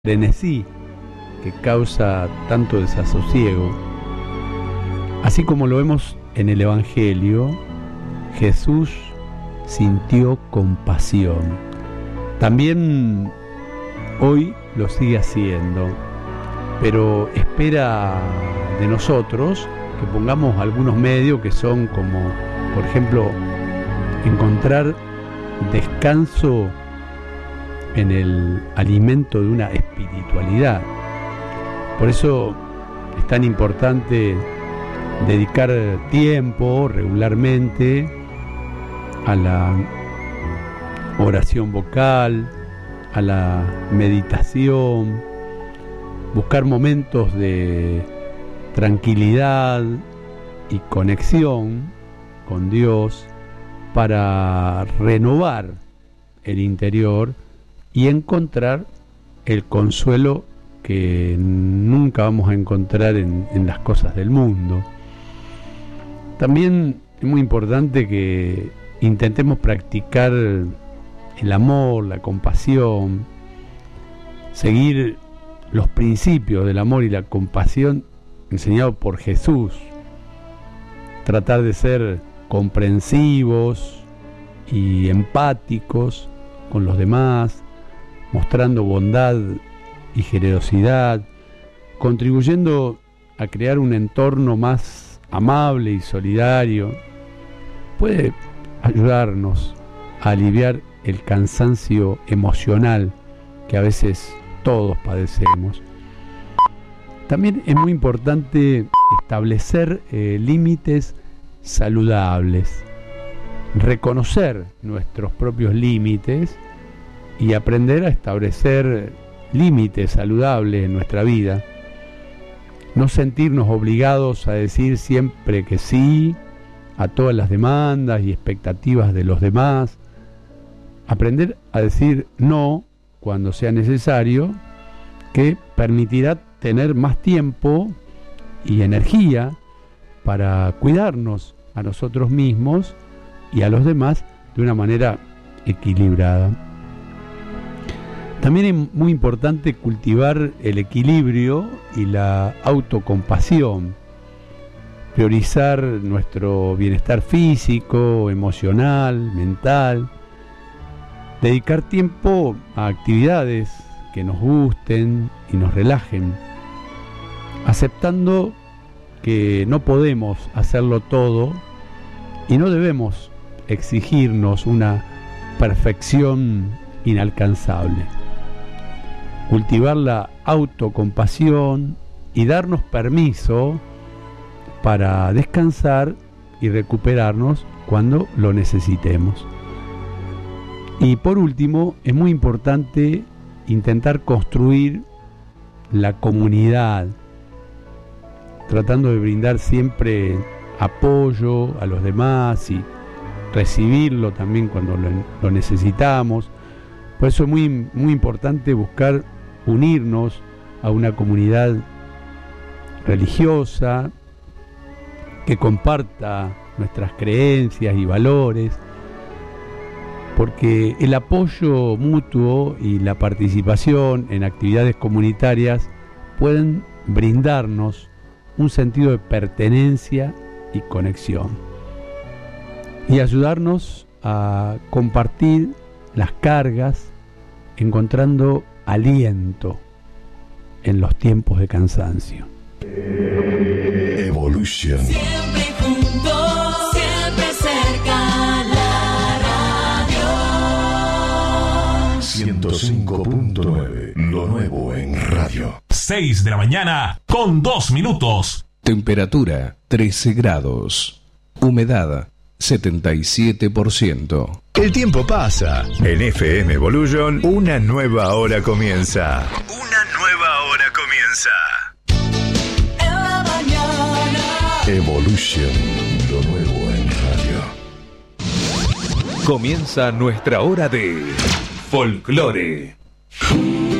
frenesí que causa tanto desasosiego. Así como lo vemos en el Evangelio, Jesús sintió compasión. También hoy lo sigue haciendo, pero espera de nosotros que pongamos algunos medios que son como, por ejemplo, encontrar descanso en el alimento de una espiritualidad. Por eso es tan importante dedicar tiempo regularmente a la oración vocal, a la meditación, buscar momentos de tranquilidad y conexión con Dios para renovar el interior y encontrar el consuelo que nunca vamos a encontrar en las cosas del mundo. También es muy importante que intentemos practicar el amor, la compasión, seguir los principios del amor y la compasión enseñados por Jesús, tratar de ser comprensivos y empáticos con los demás, mostrando bondad y generosidad, contribuyendo a crear un entorno más amable y solidario. Puede ayudarnos a aliviar el cansancio emocional que a veces todos padecemos. También es muy importante establecer límites saludables, reconocer nuestros propios límites y aprender a establecer límites saludables en nuestra vida. No sentirnos obligados a decir siempre que sí a todas las demandas y expectativas de los demás. Aprender a decir no cuando sea necesario, que permitirá tener más tiempo y energía para cuidarnos a nosotros mismos y a los demás de una manera equilibrada. También es muy importante cultivar el equilibrio y la autocompasión, priorizar nuestro bienestar físico, emocional, mental, dedicar tiempo a actividades que nos gusten y nos relajen, aceptando que no podemos hacerlo todo y no debemos exigirnos una perfección inalcanzable. Cultivar la autocompasión y darnos permiso para descansar y recuperarnos cuando lo necesitemos. Y por último, es muy importante intentar construir la comunidad, tratando de brindar siempre apoyo a los demás y recibirlo también cuando lo necesitamos. Por eso es muy importante buscar unirnos a una comunidad religiosa que comparta nuestras creencias y valores, porque el apoyo mutuo y la participación en actividades comunitarias pueden brindarnos un sentido de pertenencia y conexión y ayudarnos a compartir las cargas, encontrando aliento en los tiempos de cansancio. Evolution. Siempre juntos, siempre cerca, la radio. 105.9, lo nuevo en radio. 6 de la mañana con 2 minutos. Temperatura 13 grados. Humedad 77%. El tiempo pasa. En FM Evolution, una nueva hora comienza. Una nueva hora comienza. En la mañana. Evolution, lo nuevo en radio. Comienza nuestra hora de folclore.